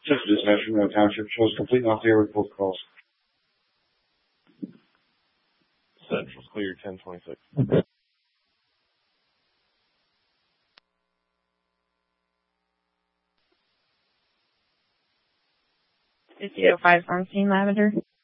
Just dispatch from the township shows complete and off the air with both calls. Central's clear, 1026. Okay. 5005 Farmstein Lavender.